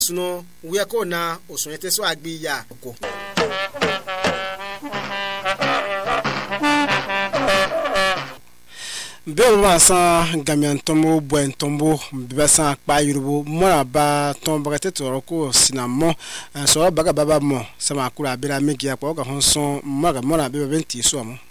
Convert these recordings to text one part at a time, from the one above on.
suno wiya ko na osonyete so agbi ya ko Beba sa gamian tombo buen tombo beba sa pa yurubo mona ba tombo kate toroko sinamo so baga baba mo sama kura bela megi akwa ka honson maga mona beba benti so mo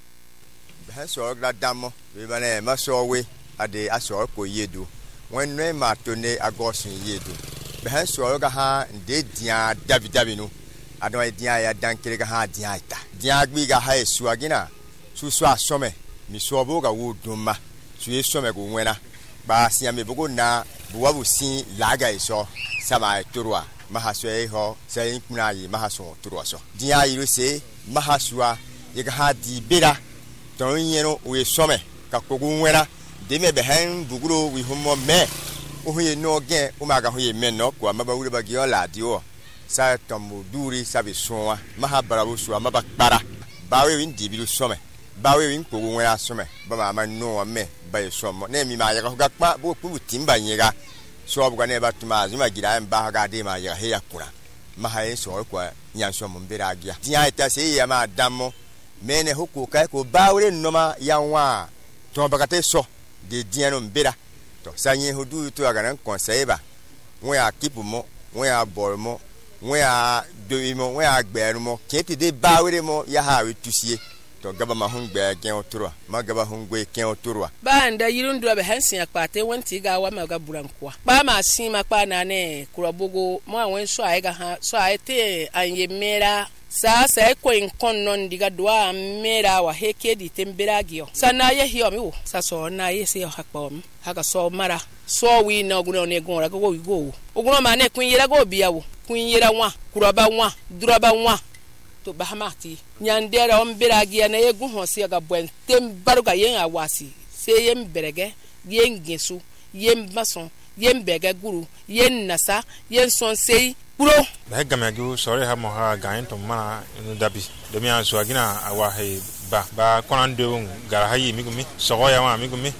ba so gra damo beba ne ma so we ade aso ko yedu wen no ma to ne agosin yedu ba so ga ha de dia davidavi no adon dia ya dankere ga ha dia ita dia gbi ga ha esu agina susu asome mi so bo ga wo duma suye some go nwena ba sia me bogo na buwabu sin laga iso sama turwa mahaso e ho sai kuna yi mahaso turwa so dia yiru se mahasua ye ga ha di bera ton yero we some ka kogu nwena de me be han buguro wi homo me o huye no gen o ma ga huye me no kwa maba wure ba gyo la di o sa tomu duri sabe soa mahabara wo so maba kpara bawe win di bilu some bawe win kogu nwena some ba ma no me ba somo ne mi ma ya ga pa bo ku timba nyega so bu ne ba tuma zuma gira mba ga de ma ya he yakura ma ha e so kwa nya so mo mbere agia dia eta se ya ma damo mene hoku kai ko bawe no ma ya nwa to ba ka te so de dia no mbera to sanye hodu to aga nan conseil ba won ya kipu mo won ya bor mo won ya do mo won ya gberu mo kete de bawe mo ya ha wetusie to gaba ma hungbe gen oturwa ma gaba hungwe ken oturwa ba nda yirun dura be hansin akpate wonti ga wa ma ga burankwa ba ma sin ma pa na ne kurabogo mo awon so ai ga ha so ai te anye mera sa ko in konnon diga dua mera wa heke di tembera gio sana ye hiyo mi wo sa so na ye se hakpa mi haka so mara so wi na oguno ne gon ra go wi go oguno ma ne kun yera go biawo kun yera wa kuraba wa duraba wa to bahamati nyandera omberagia na yegu hosi ga bwentem baruga yen awasi se yem berege yen gesu yem bason yem bega guru yen nasa yen sonsei buro ba gamagi sore ha mo ha gain to ma no dabi do mi an so agina awa he ba konande un gara hayi mi gumi so ya ma mi gumi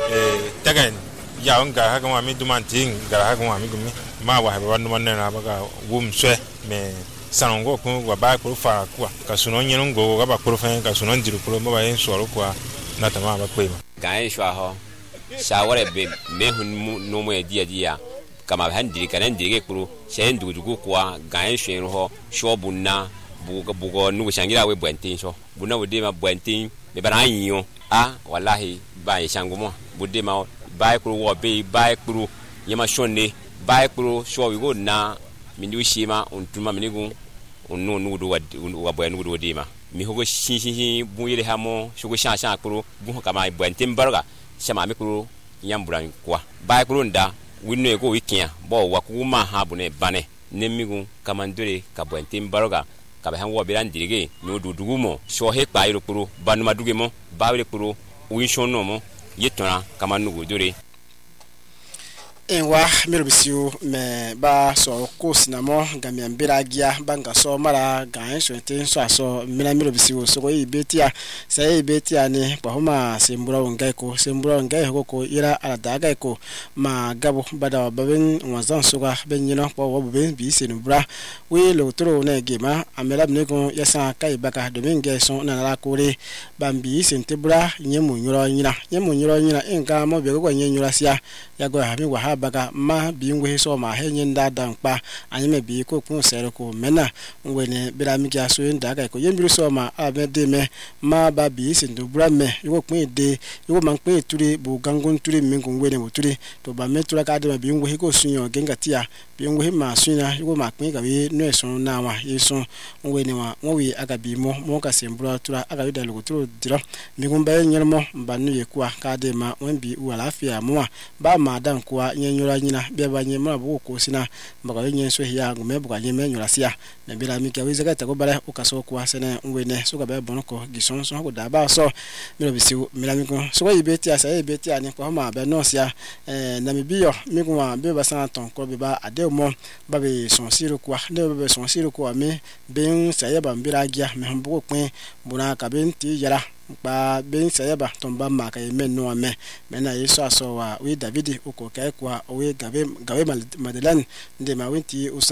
tagan ya un gara ha ga mi dumanting gara ha ga mi gumi ma wa ba no man na ba ga wum swe me sanongo ko wa ba ko fa kwa ka suno nyeno ngo ga ba ko fa ka suno ndiru ko ba yen so ro kwa na tama ba kwema gaen shwa ho shawara be me hun no mo dia kama handiri kanan dige kuro shen dugu kwa gaen shwen ho sho bunna bugo nu shangira we bwentin so bunna we de ma bwentin me bana yin wallahi ba shangu mo budde ma ba kuro wo be ba kuro yema shonne ba kuro sho we go na mindu shima untuma minigu unno nudu wa boya nudu dima mi hogo shin buyele hamo shugo sha kuro bu kama bwentim barga shama mi kuro nyamburan kwa ba kuro nda winno ego wikia bo wa kuma ha bune bane nemigu kama ndure ka bwentim barga ka ba hanwo biran dirige nudu dugumo sho he pa iro kuro banu maduge mo ba wele kuro winshono mo yetona kama nugu dure enwa mirobisiu me ba so ko sinamo gamia mbiragia banga so mara gan so ente so aso mina mirobisiu so ko ibetia sai ibetia ni kwa homa sembura ngai ko ira ala daga ko ma gabo bada baben wazan so ga benyino kwa woben bi senubra we lo tro na gema amela bne ko yasa kai baka domingue so na la kore bambi sentebra nyemu nyuro nyina enga mo be ko nyura sia yago ha mi wa baga ma biingwe so ma henye ndada nkpa anyeme bi ko kun sere ko mena ngwene bira mi ga so ndaga ko yembiru so ma abede me ma ba bi sindu bra me yugo kun de yugo man kun turi bu gangun turi mingu ngwene buturi to ba metura ka de biingwe ko sunyo genga tia biingwe ma sunya yugo ma kun ga we no eso na wa yeso ngwene wa nwi aga bi mo ka sembura tura aga wi da luguturo dira mingumba nyermo mbanu ye kwa ka de ma wembi wala afia mo ba ma dan kwa nyura nyina beba nyema bu ko sina mbaga nyenso hiya ngume buka nyeme nyura sia na bila mika wiza ta ko bare ukaso kwa sene ngwene so ka be bonko gison so ko da ba so miro bisiu mila miko so ko ibeti asa ibeti ani ko ma be no sia na mibiyo miko ma be ba sana ton ko be ba ade mo ba be son siro kwa ne be son siro kwa me ben sa ya ba mbira gia me mbuko kwen buna ka ben ti yara ba ben sayaba tomba maka yemen no ame mena yeso aso wa we David uko kai kwa we gabe madelan nde ma winti